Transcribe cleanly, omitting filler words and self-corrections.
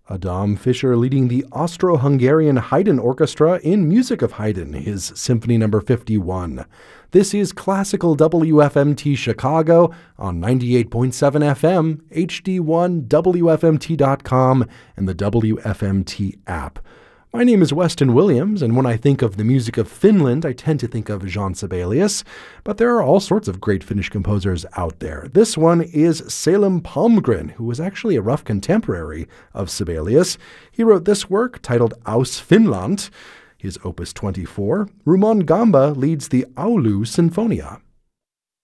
Adam Fischer leading the Austro-Hungarian Haydn Orchestra in Music of Haydn, his Symphony No. 51. This is Classical WFMT Chicago on 98.7 FM, HD1, WFMT.com, and the WFMT app. My name is Weston Williams, and when I think of the music of Finland, I tend to think of Jean Sibelius, but there are all sorts of great Finnish composers out there. This one is Selim Palmgren, who was actually a rough contemporary of Sibelius. He wrote this work titled Aus Finland, his opus 24. Rumon Gamba leads the Oulu Sinfonia.